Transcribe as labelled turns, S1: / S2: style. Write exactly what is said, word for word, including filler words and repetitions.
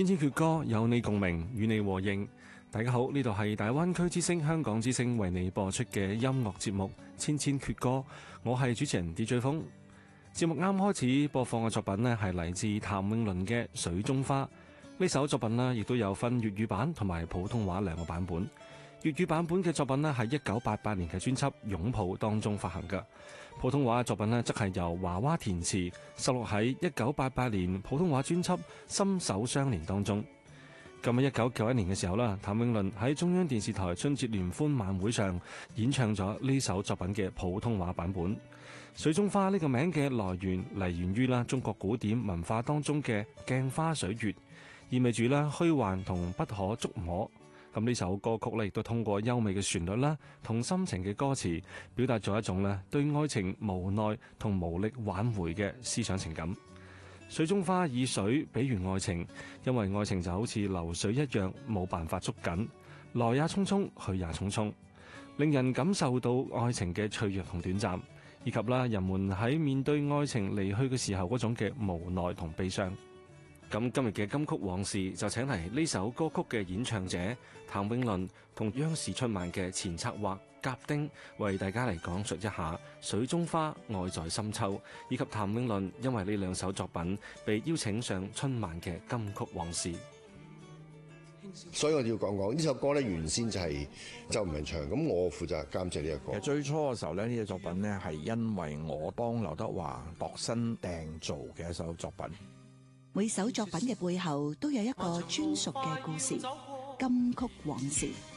S1: 千千闕歌，有你共鳴，與你和應。大家好，呢度係大灣區之聲、香港之聲為你播出嘅音樂節目《千千闕歌》，我係主持人 D J 風。節目啱開始播放嘅作品呢，係嚟自譚詠麟嘅《水中花》。呢首作品呢，亦都有分粵語版同埋普通話兩個版本。粵語版本嘅作品呢，係一九八八年嘅專輯《擁抱》當中發行嘅。普通話嘅作品呢，則係由華娃填詞，收錄喺一九八八年普通話專輯《心手相連》當中。咁喺一九九一年嘅時候啦，譚詠麟喺中央電視台春節聯歡晚會上演唱咗呢首作品嘅普通話版本。水中花呢個名嘅來源嚟源於啦中國古典文化當中嘅鏡花水月，意味住啦虛幻同不可觸摸。咁呢首歌曲咧，亦都通過優美嘅旋律啦，同深情嘅歌詞，表達咗一種咧對愛情無奈同無力挽回嘅思想情感。水中花以水比喻愛情，因為愛情就好似流水一樣，冇辦法捉緊，來也匆匆，去也匆匆，令人感受到愛情嘅脆弱同短暫，以及啦人們喺面對愛情離去嘅時候嗰種嘅無奈同悲傷。咁今日嘅金曲往事就請嚟呢首歌曲嘅演唱者譚詠麟同央視春晚嘅前策劃甲丁，為大家嚟講述一下水中花愛在深秋，以及譚詠麟因為呢兩首作品被邀請上春晚嘅金曲往事。
S2: 所以我要講講呢首歌咧，原先就係周文唱，咁我負責監製呢個歌。
S3: 其實最初嘅時候咧，呢隻作品咧係因為我幫劉德華度身訂造嘅一首作品。
S4: 每首作品嘅背後都有一個專屬嘅故事，金曲往事。